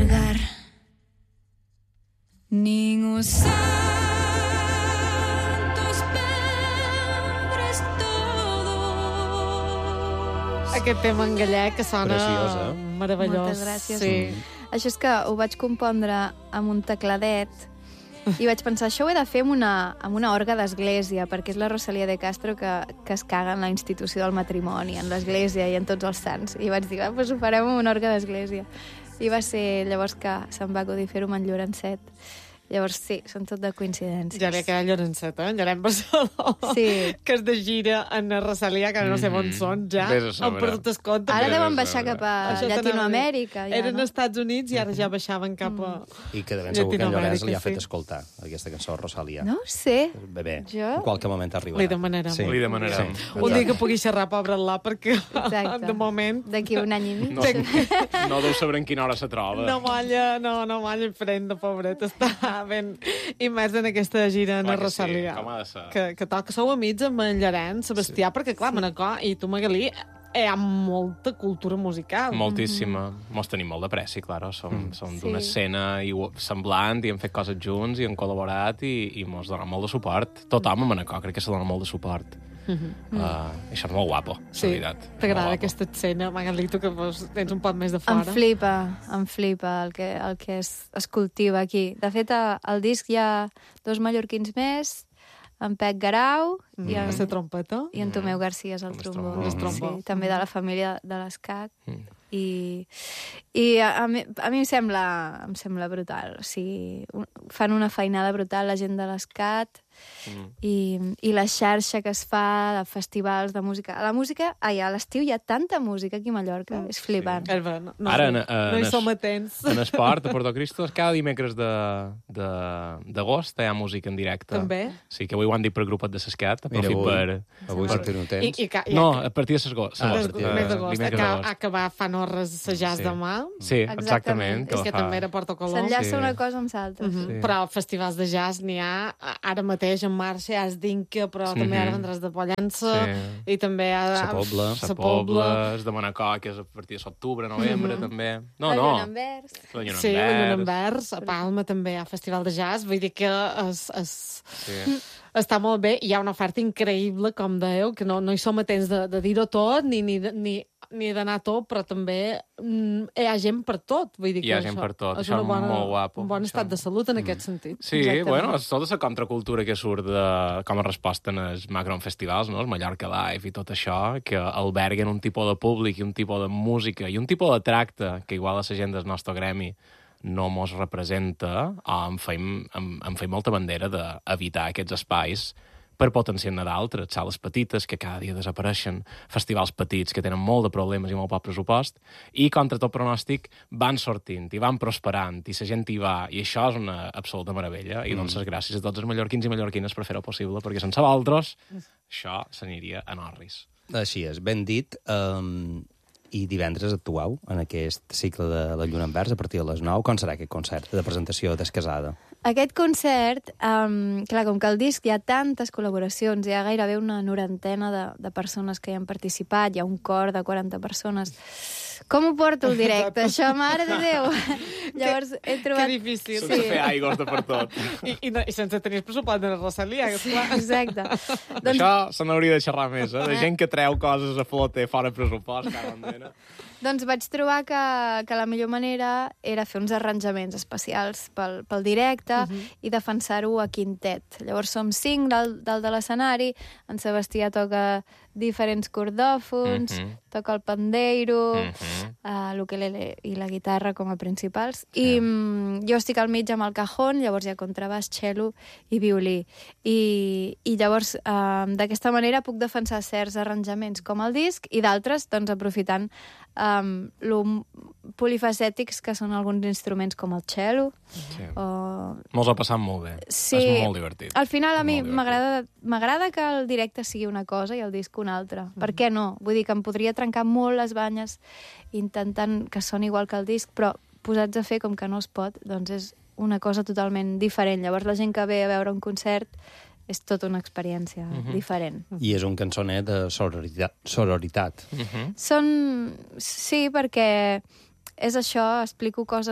negar. Ningún santos padres todos. Aquest tema en gallec que sona Preciós, meravellós. Moltes gràcies. Sí. Això és que ho vaig compondre amb un tecladet i vaig pensar, això ho he de fer amb una orga d'església, perquè és la Rosalía de Castro que es caga en la institució del matrimoni, en l'església i en tots els sants. I vaig dir, doncs ho farem amb una orga d'església. I va ser llavors que se'm va acudir fer-ho amb en Llorencet. Llavors, sí, són tot de coincidències. Ja ve aquella Llorencet, Llorenç Barceló, Sí. que es de gira en Rosalía, que no sé on són ja. Vés a saber. Han perdut el compte. Ara Bé, deuen bé, baixar bé. cap a Això t'anava Llatinoamèrica. a dir. Ja, Eren no? als Estats Units i ara ja baixaven cap a... I que de ben segur que en Llorenç li ha fet sí. escoltar aquesta cançó a Rosalía. No ho sé. Bé, Jo? en qualque moment arribarà. Li demanarem. Sí. Li demanarem. Sí. Un dia que pugui xerrar, pobre-la, perquè Exacte. de moment D'aquí un any i mig. No, no deu saber en quina hora se troba. no molla prenda, pobret, està ben immers en aquesta gira en Clar que Rosalía. sí, com ha de ser. Que toca, sou amics amb en Llorenç, Sebastià, perquè clar, Manacor i tu, Magalí, hi ha molta cultura musical. Moltíssima. Mos tenim molt de pressi, claro. Som d'una escena semblant i hem fet coses junts i hem col·laborat i mos dona molt de suport. Tothom a Manacor crec que se dona molt de suport. Això és molt guapo, Sí, la veritat. t'agrada Molt guapo. aquesta escena, Magalí, tu que tens un poc més de fora. Em flipa el que es cultiva aquí. De fet, al disc hi ha 2 mallorquins més, en Pep Garau i en, La trompeta. i en Tomeu García és el Amb el trombó. trombó. El trombó. Sí, també de la família de l'Escac. I a mi em sembla brutal. O sigui, fan una feinada brutal la gent de l'Escat i la xarxa que es fa de festivals de música. A l'estiu hi ha tanta música aquí a Mallorca, és flipant. Ara, no hi som atents. En esport, a Puerto Cristo, cada dimecres d'agost hi ha música en directe. També? Sí, que avui ho han dit per grupet de Sescat. Mira, Avui sortir-ho tens. No, a partir de l'agost. Ah, a Des partir del de- mes d'agost. dimecres d'agost. Acabar fan hores a jazz Sí. demà. Sí, exactament. Exactament. És que també era Porto Colom. S'enllaça Sí. una cosa amb l'altra. Mhm. Però festivals de jazz n'hi ha ara mateix en marxa, ja es Dinca, però també ara vendràs de Pollença i també Sa Pobla. Sa Pobla, es de Manacor, que és a partir de l'octubre, novembre, també. No, La no. Lluna Envers. La Lluna Sí, la Lluna Envers. Envers, a Palma també hi ha festival de jazz, vull dir que Sí. està molt bé, hi ha una oferta increïble, com dèieu, que no hi som atents de dir-ho tot, ni d'anar a tot, però també hi ha gent per tot. Vull dir Hi ha que gent això per tot, és això una és molt guapo. un bon Això- estat de salut en aquest sentit. Sí, Exactament. bueno, és tota la contracultura que surt com a resposta en els macrofestivals, no? El Mallorca Live i tot això, que alberguen un tipus de públic i un tipus de música i un tipus de tracte que igual a la gent del nostre gremi no mos representa, em feim molta bandera d'evitar aquests espais per potenciar-ne d'altres, sales petites que cada dia desapareixen, festivals petits que tenen molt de problemes i molt poc pressupost, i contra tot pronòstic van sortint i van prosperant i la gent hi va, i això és una absoluta meravella, i doncs les gràcies a tots els mallorquins i mallorquines per fer-ho possible, perquè sense vosaltres això s'aniria a Norris. Així és, ben dit. I divendres actuau en aquest cicle de la Lluna Envers a partir de les 9. Com serà aquest concert de presentació descasada? Aquest concert, clar, com que al disc hi ha tantes col·laboracions, hi ha gairebé una 90 de persones que hi han participat, hi ha un cor de 40 persones. Com ho porto el directe? Això, mare de Déu! Llavors he trobat... Que difícil. Sense fer aigües de per tot. I sense tenir pressupost de la Rosalía, clar. Exacte. Això se n'hauria de xerrar més, de gent que treu coses a flote fora pressupost, cada bandera. Doncs vaig trobar que la millor manera era fer uns arranjaments especials pel directe i defensar-ho a quintet. Llavors som 5 dalt de l'escenari, en Sebastià toca diferents cordòfons, toca el pandeiro, l'ukelele i la guitarra com a principals, i jo estic al mig amb el cajón, llavors hi ha contrabaix, cello i violí. I llavors, d'aquesta manera puc defensar certs arranjaments com el disc i d'altres, doncs, aprofitant lo polifacètics que són alguns instruments com el cello. Sí. O... Mos ho ha passat molt bé. Sí. És molt divertit. Al final a És mi molt divertit. m'agrada que el directe sigui una cosa i el disc una altra. Per què no? Vull dir que em podria trencar molt les banyes intentant que soni igual que el disc, però posats a fer com que no es pot, doncs és una cosa totalment diferent. Llavors la gent que ve a veure un concert és tota una experiència diferent. I és un cançoner de sororitat. Sí, perquè és això, explico coses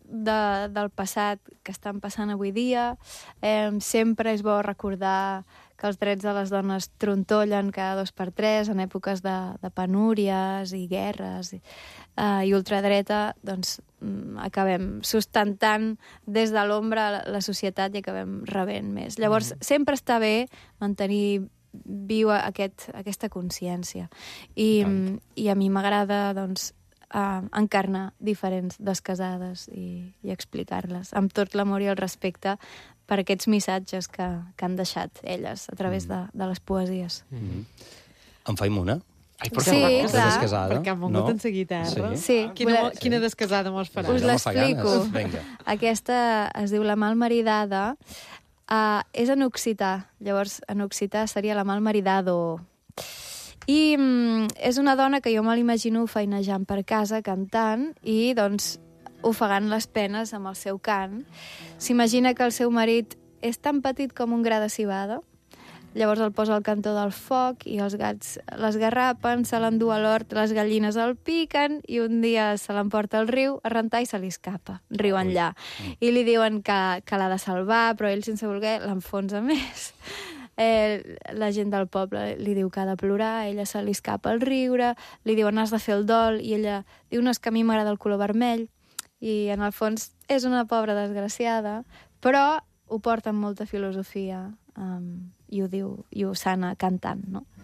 del passat que estan passant avui dia. Sempre és bo recordar que els drets de les dones trontollen cada 2 per 3 en èpoques de penúries i guerres i ultradreta, doncs acabem sustentant des de l'ombra la societat i acabem rebent més. Llavors, sempre està bé mantenir viu aquesta consciència. I a mi m'agrada, doncs, encarnar diferents descasades i explicar-les amb tot l'amor i el respecte per aquests missatges que han deixat elles a través de les poesies. En faim una? Ai, per Sí, què? clar. Descasada? Perquè han volgut en seguir terra. Sí. Quina descasada mos farà? Us No me fa l'explico. ganes. Vinga. Aquesta es diu La mal maridada. És en occità. Llavors, en occità seria La mal maridado. I és una dona que jo me l'imagino feinejant per casa, cantant, i, doncs, ofegant les penes amb el seu cant. S'imagina que el seu marit és tan petit com un gra de civada. Llavors el posa al cantó del foc i els gats l'esgarrapen, se l'endú a l'hort, les gallines el piquen i un dia se l'emporta al riu a rentar i se li escapa, riu enllà. I li diuen que l'ha de salvar, però ell, sense voler, l'enfonsa més. La gent del poble li diu que ha de plorar, ella se li escapa al riure, li diuen has de fer el dol, i ella diu no, és que a mi m'agrada el color vermell, i en el fons és una pobra desgraciada, però ho porta amb molta filosofia i ho diu, i ho sana cantant, no?